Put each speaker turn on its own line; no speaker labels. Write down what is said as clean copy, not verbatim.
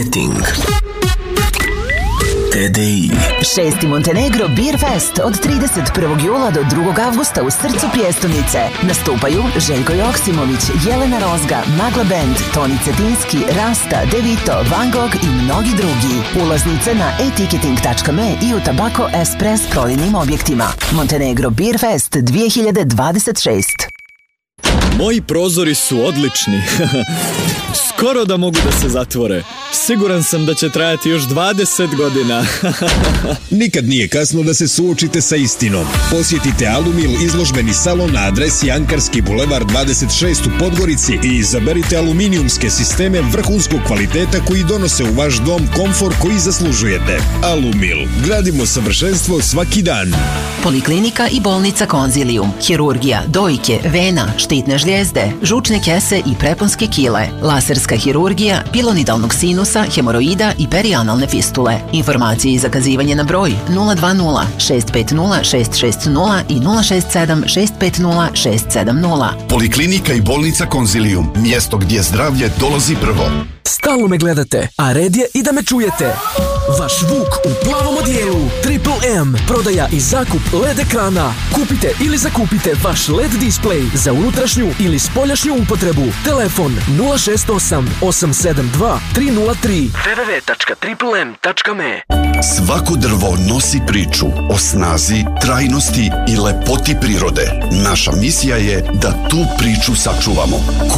E-Ticketing. TDI.
6. Montenegro Beer Fest od 31. jula do 2. avgusta u srcu prijestolnice. Nastupaju Željko Joksimović, Jelena Rozga, Magla Band, Toni Cetinski, Rasta, Devito, Van Gogh i mnogi drugi. Ulaznice na e-ticketing.me i u Tabako Express prodajnim objektima. Montenegro Beer Fest 2026.
Moji prozori su odlični. Skoro da mogu da se zatvore. Siguran sam da će trajati još 20 godina.
Nikad nije kasno da se suočite sa istinom. Posjetite Alumil izložbeni salon na adresi Ankarski bulevar 26 u Podgorici i izaberite aluminijumske sisteme vrhunskog kvaliteta koji donose u vaš dom komfor koji zaslužujete. Alumil. Gradimo savršenstvo svaki dan.
Poliklinika i bolnica Konzilium. Hirurgija, dojke, vena, štitne žlijezde, žučne kese i preponske kile. Laserska hirurgija, pilonidalnog sinusa, hemoroida i perianalne fistule. Informacije i zakazivanje na broj 020 650 660 i 067 650 670.
Poliklinika i bolnica Konzilium. Mjesto gdje zdravlje dolazi prvo.
Stalno me gledate, a red je i da me čujete. Vaš Vuk u plavom odijelu. Triple M. Prodaja i zakup LED ekrana. Kupite ili zakupite vaš LED display za unutrašnju ili spoljašnju upotrebu. Telefon 068 872 303. www.triplem.me.
Svako drvo nosi priču o snazi, trajnosti i lepoti prirode. Naša misija je da tu priču sačuvamo.